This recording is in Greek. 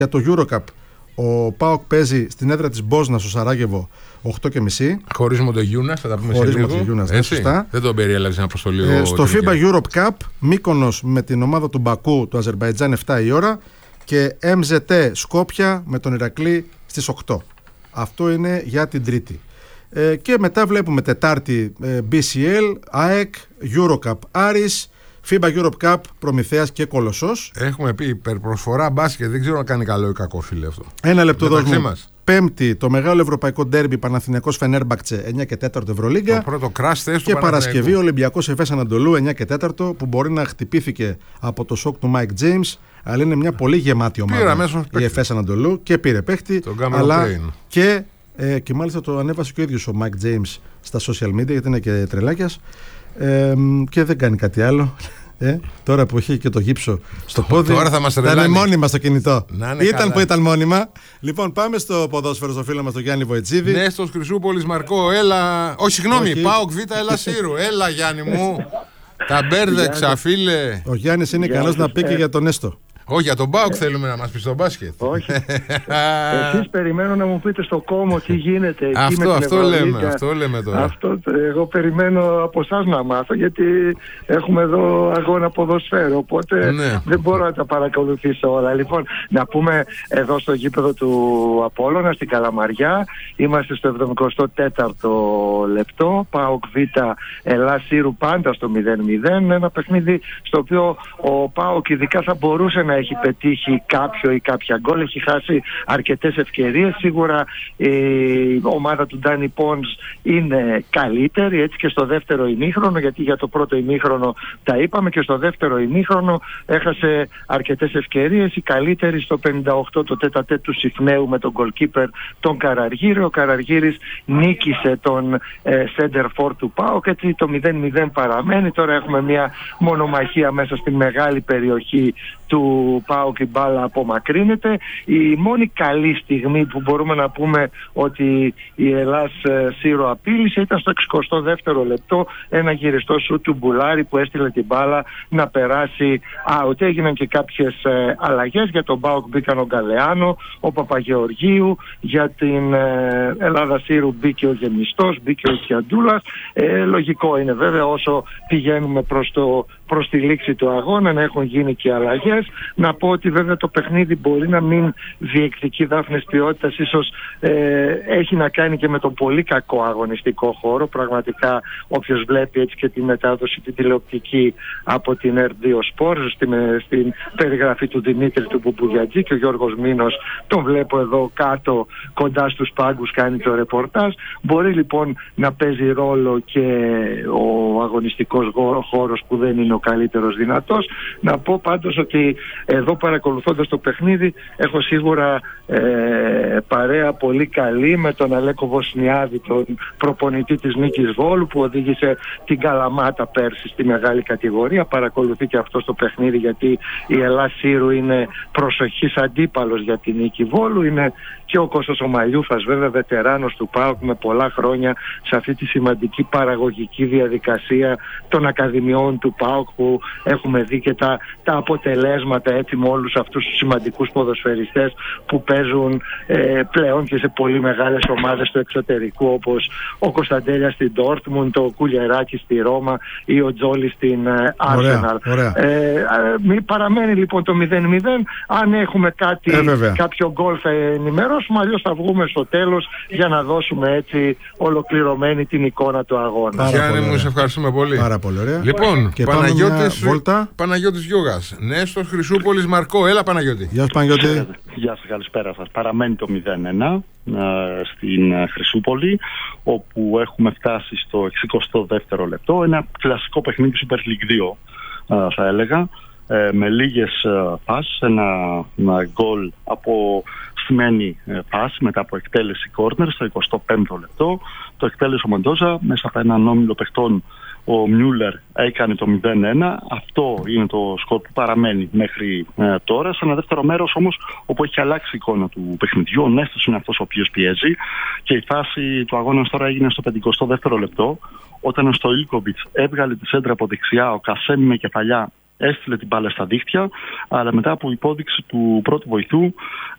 Για το Eurocup, ο ΠΑΟΚ παίζει στην έδρα της Μπόσνα στο Σαράγεβο 8.30. Χωρίς Μοντεγιούνας, θα τα πούμε χωρίς σε λίγο. Μοντεγιούνας, ναι, σωστά. Δεν τον περιέλαβε στην αποστολή. Στο FIBA Europe Cup, Μύκονος με την ομάδα του Μπακού του Αζερμπαϊτζάν 7 η ώρα και MZT Σκόπια με τον Ηρακλή στις 8. Αυτό είναι για την Τρίτη. Και μετά βλέπουμε Τετάρτη BCL, ΑΕΚ, Eurocup Άρης, FIBA Europe Cup, Προμηθέας και Κολοσσός. Έχουμε πει υπερπροσφορά μπάσκετ, δεν ξέρω να κάνει καλό ή κακό, φίλε αυτό. Ένα λεπτό δώσουμε. Πέμπτη το μεγάλο ευρωπαϊκό ντέρμπι Παναθηναϊκός Φενέρμπαχτσε 9 και 4 Ευρωλίγκα. Το πρώτο crash test. Και Παρασκευή Ολυμπιακός Εφές Ανατολού 9 και 4 που μπορεί να χτυπήθηκε από το σοκ του Mike James, αλλά είναι μια πολύ γεμάτη ομάδα η Εφές Ανατολού και πήρε παίχτη. Αλλά και μάλιστα το ανέβασε και ο ίδιος ο Mike James στα social media γιατί είναι και τρελάκιας και δεν κάνει κάτι άλλο. Τώρα που έχει και το γύψο στο πόδι, τώρα θα είναι μόνιμα στο κινητό. Ήταν καλά. Που ήταν μόνιμα. Λοιπόν, πάμε στο ποδόσφαιρο, στο φίλο μας τον Γιάννη Βοητσίδη. Ναι, στο Χρυσούπολης Μαρκό, έλα. Όχι, συγγνώμη, ΠΑΟΚ Β, έλα Σύρου. Έλα, Γιάννη μου. Τα μπέρδεξα, φίλε. Ο Γιάννης είναι ικανός να πει και για τον Έστω. Όχι, για τον ΠΑΟΚ θέλουμε να μας πει στο μπάσκετ. Όχι. Εσείς περιμένω να μου πείτε στο κόμμα τι γίνεται εκεί αυτό λέμε τώρα. Εγώ περιμένω από εσάς να μάθω, γιατί έχουμε εδώ αγώνα ποδοσφαίρου, οπότε δεν μπορώ να τα παρακολουθήσω όλα. Λοιπόν, να πούμε εδώ στο γήπεδο του Απόλλωνα στην Καλαμαριά, είμαστε στο 74ο λεπτό, ΠΑΟΚ Β Ελλάς Σύρου πάντα στο 0-0, ένα παιχνίδι στο οποίο ο ΠΑΟΚ ειδικά θα μπορούσε να έχει πετύχει κάποιο ή κάποια γκολ, έχει χάσει αρκετές ευκαιρίες. Σίγουρα η ομάδα του Ντάνι Πόνς είναι καλύτερη, έτσι και στο δεύτερο ημίχρονο, γιατί για το πρώτο ημίχρονο τα είπαμε, και στο δεύτερο ημίχρονο έχασε αρκετές ευκαιρίες. Η καλύτερη στο 58 το τέτα-τέτ του Συφνέου με τον goalkeeper τον Καραργύρη. Ο Καραργύρης νίκησε τον center for του ΠΑΟΚ, έτσι το 0-0 παραμένει. Τώρα έχουμε μια μονομαχία μέσα στη μεγάλη περιοχή του ΠΑΟΚ, η μπάλα απομακρύνεται. Η μόνη καλή στιγμή που μπορούμε να πούμε ότι η Ελλάς Σύρο απείλησε ήταν στο 62ο λεπτό, ένα γυριστό σου του Μπουλάρη που έστειλε την μπάλα να περάσει out. Έγιναν και κάποιες αλλαγές. Για τον ΠΑΟΚ μπήκαν ο Γκαλεάνο, ο Παπαγεωργίου, για την Ελλάδα Σύρου μπήκε ο Γεμιστός, μπήκε ο Κιαντούλας. Λογικό είναι βέβαια όσο πηγαίνουμε προς τη λήξη του αγώνα να έχουν γίνει και αλλαγές. Να πω ότι βέβαια το παιχνίδι μπορεί να μην διεκδικεί δάφνες ποιότητας, ίσως έχει να κάνει και με τον πολύ κακό αγωνιστικό χώρο. Πραγματικά όποιος βλέπει έτσι και τη μετάδοση την τηλεοπτική από την R2 Sport, στην περιγραφή του Δημήτρη του Μπουμπουγιατζή, και ο Γιώργος Μήνος τον βλέπω εδώ κάτω κοντά στους πάγκους κάνει το ρεπορτάζ. Μπορεί λοιπόν να παίζει ρόλο και ο αγωνιστικός χώρος που δεν είναι ο καλύτερος δυνατός. Να πω πάντως ότι εδώ παρακολουθώντας το παιχνίδι έχω σίγουρα παρέα πολύ καλή με τον Αλέκο Βοσνιάδη, τον προπονητή της Νίκης Βόλου που οδήγησε την Καλαμάτα πέρσι στη μεγάλη κατηγορία. Παρακολουθεί και αυτό το παιχνίδι, γιατί η Ελλάς Σύρου είναι προσοχής αντίπαλος για την Νίκη Βόλου. Είναι και ο Κώστας ο Μαλιούφας, βέβαια βετεράνος του ΠΑΟΚ με πολλά χρόνια σε αυτή τη σημαντική παραγωγική διαδικασία των ακαδημιών του ΠΑΟΚ, που έχουμε δει και τα αποτελέσματα έτσι με όλους αυτούς τους σημαντικούς ποδοσφαιριστές που παίζουν πλέον και σε πολύ μεγάλες ομάδες του εξωτερικού, όπως ο Κωνσταντέλιας στην Ντόρτμουντ, ο Κουλιεράκης στη Ρώμα ή ο Τζόλης στην Άρσεναλ. Παραμένει λοιπόν το 0-0. Αν έχουμε κάποιο γκολ θα ενημερώσουμε, αλλιώς θα βγούμε στο τέλος για να δώσουμε έτσι ολοκληρωμένη την εικόνα του αγώνα. Γιάννη μου, σε ευχαριστούμε πολύ. Πάρα πολύ ωραία. Λοιπόν, Παναγιώτης Γιώγας, Νέστος Χρυσούπολης Μαρκό. Έλα Παναγιώτη. Γεια σας Παναγιώτη. Γεια σας, καλησπέρα σας. Παραμένει το 0-1 στην Χρυσούπολη, όπου έχουμε φτάσει στο 62ο λεπτό. Ένα κλασικό παιχνίδι Super League 2 θα έλεγα, με λίγες πας, ένα γκολ από στημένη πάση μετά από εκτέλεση κόρνερ στο 25ο λεπτό. Το εκτέλεσε ο Μεντόζα μέσα από έναν όμιλο παιχτών. Ο Μιούλερ έκανε το 0-1. Αυτό είναι το σκορ που παραμένει μέχρι τώρα. Σε ένα δεύτερο μέρος όμως, όπου έχει αλλάξει η εικόνα του παιχνιδιού, ο Νέστος είναι αυτός ο οποίος πιέζει, και η φάση του αγώνα τώρα έγινε στο 52ο λεπτό, όταν ο Στοίλκοβιτς έβγαλε τη σέντρα από δεξιά, ο Κασέμι με κεφαλιά έστειλε την μπάλα στα δίχτυα, αλλά μετά από υπόδειξη του πρώτου βοηθού